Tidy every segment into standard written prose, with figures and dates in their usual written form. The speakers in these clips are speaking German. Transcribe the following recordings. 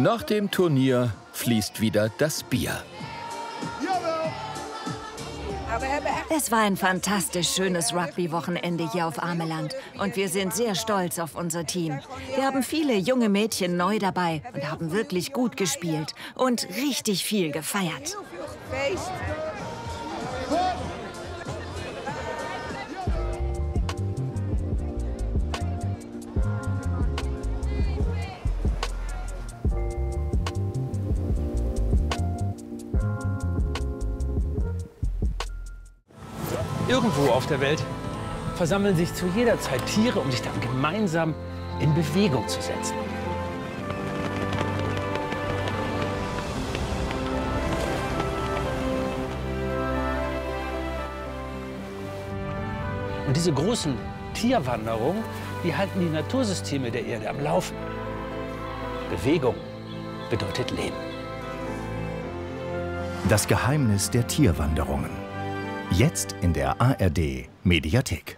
Nach dem Turnier fließt wieder das Bier. Es war ein fantastisch schönes Rugby-Wochenende hier auf Ameland. Und wir sind sehr stolz auf unser Team. Wir haben viele junge Mädchen neu dabei und haben wirklich gut gespielt und richtig viel gefeiert. Irgendwo auf der Welt versammeln sich zu jeder Zeit Tiere, um sich dann gemeinsam in Bewegung zu setzen. Und diese großen Tierwanderungen, die halten die Natursysteme der Erde am Laufen. Bewegung bedeutet Leben. Das Geheimnis der Tierwanderungen. Jetzt in der ARD Mediathek.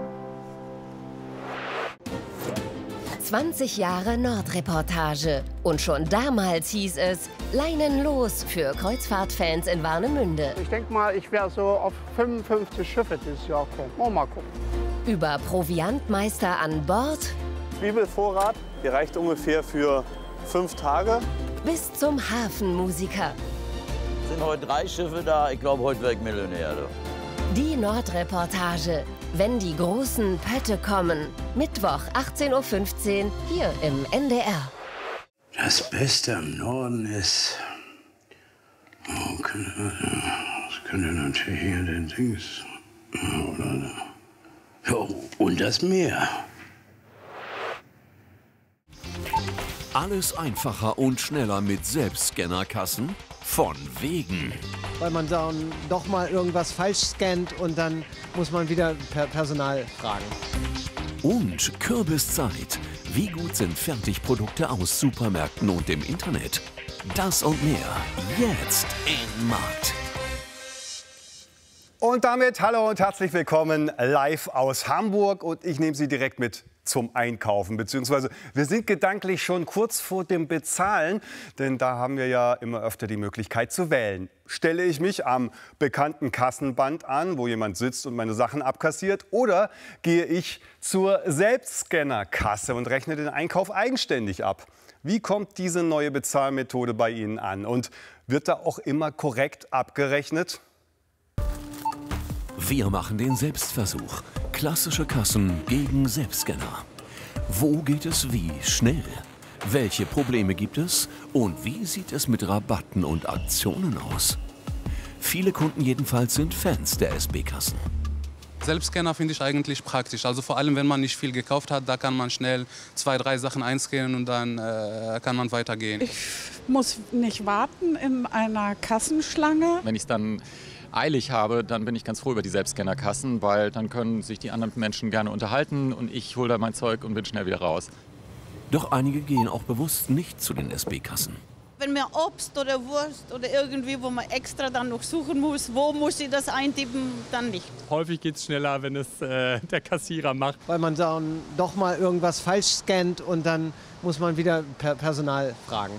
20 Jahre Nordreportage. Und schon damals hieß es, Leinen los für Kreuzfahrtfans in Warnemünde. Ich denke mal, ich werde so auf 55 Schiffe dieses Jahr kommen. Mal gucken. Über Proviantmeister an Bord. Zwiebelvorrat, der reicht ungefähr für 5 Tage. Bis zum Hafenmusiker. Es sind heute 3 Schiffe da. Ich glaube, heute werde ich Millionär. Die Nordreportage. Wenn die großen Pötte kommen. Mittwoch 18:15 Uhr hier im NDR. Das Beste am Norden ist... Oh, das könnte natürlich hier den Dings... Oder... Ja, und das Meer. Alles einfacher und schneller mit Selbstscannerkassen? Von wegen. Weil man dann doch mal irgendwas falsch scannt und dann muss man wieder Personal fragen. Und Kürbiszeit. Wie gut sind Fertigprodukte aus Supermärkten und dem Internet? Das und mehr jetzt in Markt. Und damit hallo und herzlich willkommen live aus Hamburg. Und ich nehme Sie direkt mit zum Einkaufen, beziehungsweise wir sind gedanklich schon kurz vor dem Bezahlen, denn da haben wir ja immer öfter die Möglichkeit zu wählen. Stelle ich mich am bekannten Kassenband an, wo jemand sitzt und meine Sachen abkassiert, oder gehe ich zur Selbstscannerkasse und rechne den Einkauf eigenständig ab? Wie kommt diese neue Bezahlmethode bei Ihnen an und wird da auch immer korrekt abgerechnet? Wir machen den Selbstversuch. Klassische Kassen gegen Selbstscanner. Wo geht es wie schnell? Welche Probleme gibt es? Und wie sieht es mit Rabatten und Aktionen aus? Viele Kunden jedenfalls sind Fans der SB-Kassen. Selbstscanner finde ich eigentlich praktisch. Also vor allem, wenn man nicht viel gekauft hat, da kann man schnell 2, 3 Sachen einscannen und dann kann man weitergehen. Ich muss nicht warten in einer Kassenschlange. Wenn ich es dann eilig habe, dann bin ich ganz froh über die Selbstscannerkassen, weil dann können sich die anderen Menschen gerne unterhalten und ich hole da mein Zeug und bin schnell wieder raus. Doch einige gehen auch bewusst nicht zu den SB-Kassen. Wenn mir Obst oder Wurst oder irgendwie, wo man extra dann noch suchen muss, wo muss ich das eintippen, dann nicht. Häufig geht es schneller, wenn es der Kassierer macht. Weil man dann doch mal irgendwas falsch scannt und dann muss man wieder Personal fragen.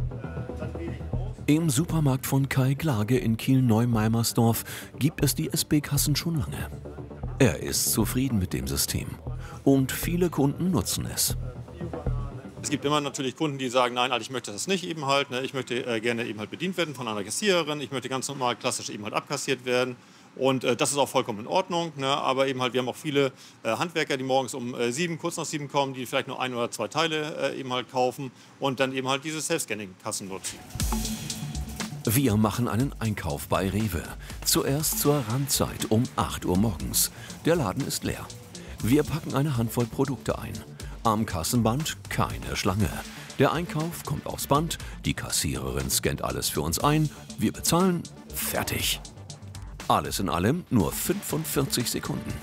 Im Supermarkt von Kai Glage in Kiel-Neumeimersdorf gibt es die SB-Kassen schon lange. Er ist zufrieden mit dem System und viele Kunden nutzen es. Es gibt immer natürlich Kunden, die sagen, nein, ich möchte das nicht eben halt. Ich möchte gerne eben halt bedient werden von einer Kassiererin. Ich möchte ganz normal klassisch eben halt abkassiert werden. Und das ist auch vollkommen in Ordnung. Aber eben halt, wir haben auch viele Handwerker, die morgens um 7, kurz nach 7 kommen, die vielleicht nur 1 oder 2 Teile eben halt kaufen und dann eben halt diese Self-Scanning-Kassen nutzen. Wir machen einen Einkauf bei Rewe. Zuerst zur Randzeit um 8 Uhr morgens. Der Laden ist leer. Wir packen eine Handvoll Produkte ein. Am Kassenband keine Schlange. Der Einkauf kommt aufs Band, die Kassiererin scannt alles für uns ein, wir bezahlen, fertig. Alles in allem nur 45 Sekunden.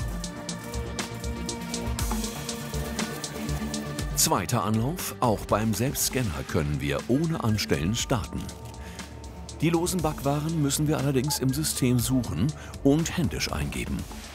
Zweiter Anlauf, auch beim Selbstscanner können wir ohne Anstellen starten. Die losen Backwaren müssen wir allerdings im System suchen und händisch eingeben.